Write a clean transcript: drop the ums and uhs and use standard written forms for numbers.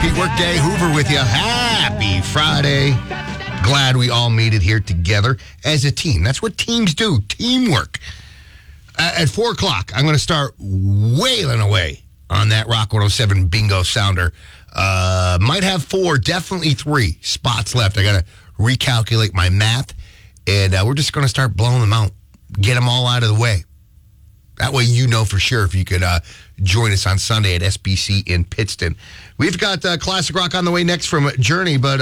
Pete Workday, Hoover with you. Happy Friday. Glad we all made it here together as a team. That's what teams do, teamwork. At 4 o'clock, I'm going to start wailing away on that Rock 107 bingo sounder. Might have 4, definitely 3 spots left. I got to recalculate my math, and we're just going to start blowing them out, get them all out of the way. That way you know for sure if you could join us on Sunday at SBC in Pittston. We've got Classic Rock on the way next from Journey, but